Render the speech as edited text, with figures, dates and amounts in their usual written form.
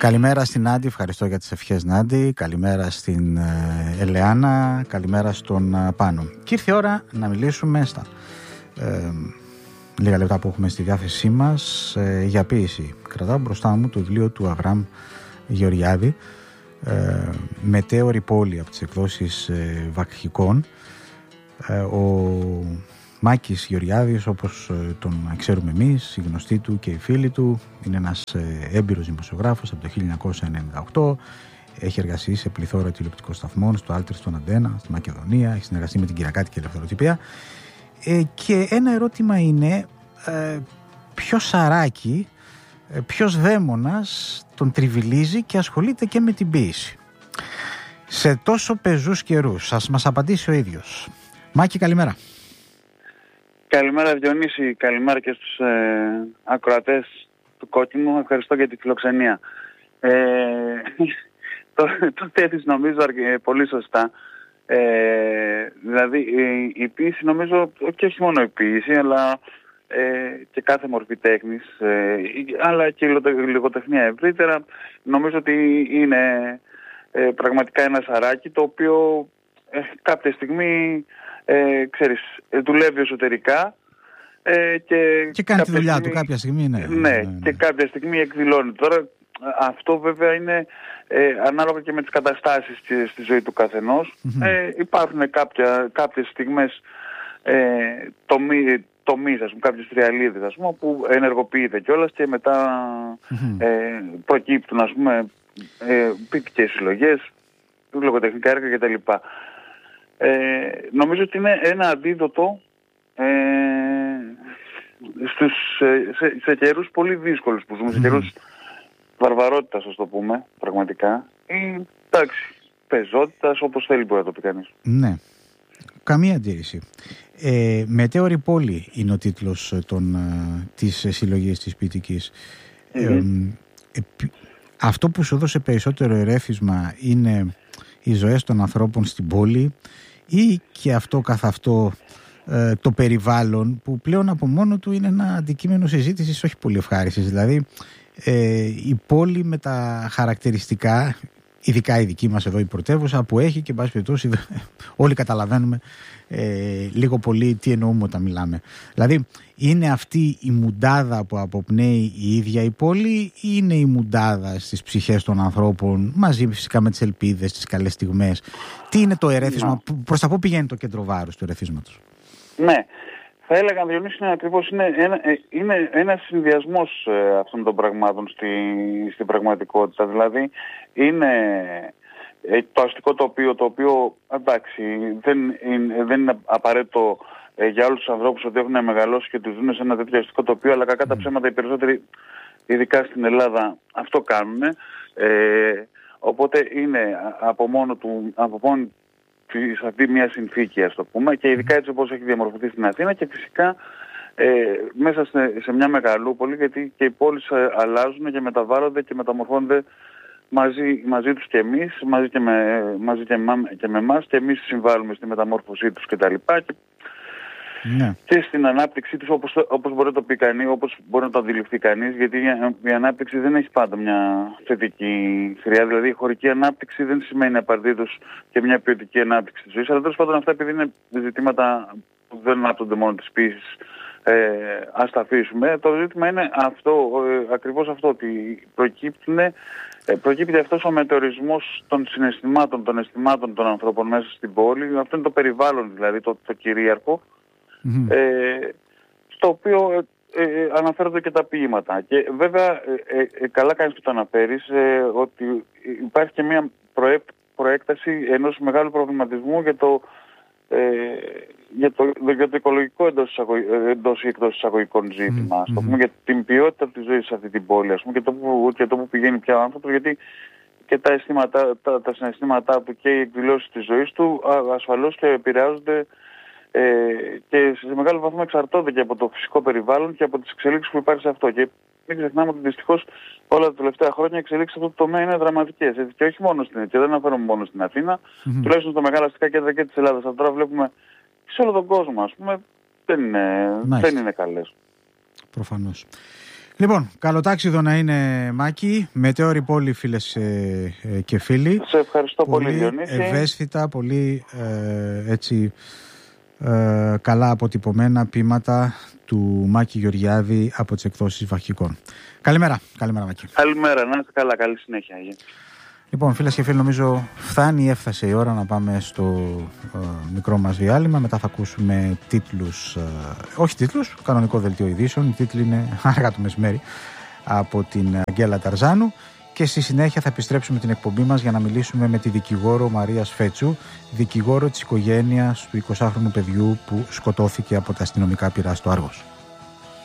Καλημέρα στην Νάντι, ευχαριστώ για τις ευχές Νάντι. Καλημέρα στην Ελεάνα, καλημέρα στον Πάνο. Και ήρθε η ώρα να μιλήσουμε στα λίγα λεπτά που έχουμε στη διάθεσή μας για ποίηση. Κρατάω μπροστά μου το βιβλίο του Αβραάμ Γεωργιάδη, Μετέωρη πόλη, από τις εκδόσεις Βακχικών. Ο Μάκης Γεωργιάδης, όπως τον ξέρουμε εμείς, οι γνωστοί του και οι φίλοι του, είναι ένας έμπειρος δημοσιογράφος από το 1998. Έχει εργαστεί σε πληθώρα τηλεοπτικών σταθμών, στο Άλτερ, στον Αντένα, στη Μακεδονία, έχει συνεργαστεί με την Κυριακάτικη Ελευθεροτυπία. Και ένα ερώτημα είναι ποιος σαράκι, ποιος δαίμονας τον τριβιλίζει και ασχολείται και με την ποίηση σε τόσο πεζούς καιρούς? Σας μας απαντήσει ο ίδιος. Μάκη, καλημέρα. Καλημέρα Διονύση, καλημέρα και στους ακροατές του Κόκκινου. Ευχαριστώ για τη φιλοξενία. Το θέτεις νομίζω πολύ σωστά. Δηλαδή η ποίηση, νομίζω, και όχι μόνο η ποίηση, αλλά και κάθε μορφή τέχνης, αλλά και η λογοτεχνία ευρύτερα, νομίζω ότι είναι πραγματικά ένα σαράκι το οποίο κάποια στιγμή ξέρεις, δουλεύει εσωτερικά και κάνει τη δουλειά του κάποια στιγμή, ναι. Και κάποια στιγμή εκδηλώνει. Τώρα αυτό βέβαια είναι ανάλογα και με τις καταστάσεις στη ζωή του καθενός. Υπάρχουν κάποιες στιγμές τομείς, ας πούμε, κάποιες τριαλίδες, ας πούμε, που ενεργοποιείται κιόλας και μετά προκύπτουν, ας πούμε, ποιητικές συλλογές, λογοτεχνικά έργα κτλ. Νομίζω ότι είναι ένα αντίδοτο σε καιρούς πολύ δύσκολους που ζούμε, σε καιρούς βαρβαρότητας, ας το πούμε, πραγματικά, ή εντάξει, πεζότητας, όπως θέλει μπορεί να το πει κανείς. Ναι, καμία αντίρρηση. Μετέωρη πόλη είναι ο τίτλος της συλλογής της ποιητικής. Αυτό που σου δώσε περισσότερο ερέφισμα είναι οι ζωές των ανθρώπων στην πόλη, ή και αυτό καθ' αυτό το περιβάλλον που πλέον από μόνο του είναι ένα αντικείμενο συζήτησης όχι πολύ ευχάριστης? Δηλαδή η πόλη με τα χαρακτηριστικά, ειδικά η δική μας εδώ η πρωτεύουσα, που έχει, και εν πάση περιπτώσει όλοι καταλαβαίνουμε λίγο πολύ τι εννοούμε όταν μιλάμε. Δηλαδή είναι αυτή η μουντάδα που αποπνέει η ίδια η πόλη, ή είναι η μουντάδα στις ψυχές των ανθρώπων, μαζί φυσικά με τις ελπίδες, τις καλές στιγμές? Τι είναι το ερέθισμα, προς τα πού πηγαίνει το κέντρο βάρους του ερεθίσματος? Ναι, θα έλεγα, Διονύση, ακριβώς είναι ένας συνδυασμός αυτών των πραγμάτων στην πραγματικότητα. Δηλαδή είναι το αστικό τοπίο, το οποίο, εντάξει, δεν είναι απαραίτητο για όλους τους ανθρώπους ότι έχουν μεγαλώσει και τους ζουν σε ένα τέτοιο αστικό τοπίο, αλλά κακά τα ψέματα οι περισσότεροι, ειδικά στην Ελλάδα, αυτό κάνουν. Οπότε είναι από μόνη της αυτή μια συνθήκη, ας το πούμε, και ειδικά έτσι όπως έχει διαμορφωθεί στην Αθήνα, και φυσικά μέσα σε μια μεγαλούπολη, γιατί και οι πόλεις αλλάζουν και μεταβάλλονται και μεταμορφώνονται μαζί τους και εμείς, μαζί και με εμάς, και εμείς συμβάλλουμε στη μεταμόρφωσή τους κτλ. Και στην ανάπτυξή τους, όπως μπορεί να το πει κανείς, όπως μπορεί να το αντιληφθεί κανείς, γιατί η ανάπτυξη δεν έχει πάντα μια θετική χρειά. Δηλαδή η χωρική ανάπτυξη δεν σημαίνει απαραίτητος και μια ποιοτική ανάπτυξη της ζωής, αλλά τέλος πάντων αυτά, επειδή είναι ζητήματα που δεν άπτονται μόνο της ποίησης, ας τα αφήσουμε. Το ζήτημα είναι ακριβώς αυτό, ότι προκύπτει αυτός ο μετεωρισμός των συναισθημάτων, των αισθημάτων των ανθρώπων μέσα στην πόλη. Αυτό είναι το περιβάλλον, δηλαδή το κυρίαρχο, στο οποίο αναφέρονται και τα ποίηματα. Και βέβαια καλά κάνεις που το αναφέρεις, ότι υπάρχει και μια προέκταση ενός μεγάλου προβληματισμού για το οικολογικό εντός ή εκτός εισαγωγικών ζήτημα, ας πούμε, για την ποιότητα της ζωής σε αυτή την πόλη, ας πούμε, και το που πηγαίνει πια ο άνθρωπος, γιατί και τα συναισθήματά του και οι εκδηλώσεις της ζωής του ασφαλώς και επηρεάζονται και σε μεγάλο βαθμό εξαρτώνται και από το φυσικό περιβάλλον και από τις εξελίξεις που υπάρχει σε αυτό. Και μην ξεχνάμε ότι δυστυχώς όλα τα τελευταία χρόνια οι εξελίξεις σε αυτό το τομέα είναι δραματικές. Και όχι μόνο και δεν αναφέρομαι μόνο στην Αθήνα, τουλάχιστον στα μεγάλα αστικά κέντρα και της Ελλάδας. Τώρα βλέπουμε σε όλο τον κόσμο, ας πούμε, δεν είναι καλές. Προφανώς. Λοιπόν, καλοτάξιδο να είναι, Μάκη. Μετέωρη πόλη, φίλες και φίλοι. Σε ευχαριστώ πολύ, Διονύση. Ευαίσθητα, πολύ έτσι καλά αποτυπωμένα ποίηματα του Μάκη Γεωργιάδη από τις εκδόσεις Βαχικών. Καλημέρα, Μάκη. Καλημέρα, να είστε καλά, καλή συνέχεια. Λοιπόν, φίλες και φίλοι, νομίζω έφτασε η ώρα να πάμε στο μικρό μας διάλειμμα. Μετά θα ακούσουμε τίτλους, όχι τίτλους, κανονικό δελτίο ειδήσεων. Οι τίτλοι είναι άργα το μεσημέρι από την Αγγέλα Ταρζάνου. Και στη συνέχεια θα επιστρέψουμε την εκπομπή μας για να μιλήσουμε με τη δικηγόρο Μαρία Σφέτσου, δικηγόρο της οικογένειας του 20χρονου παιδιού που σκοτώθηκε από τα αστυνομικά πυρά στο Άργος.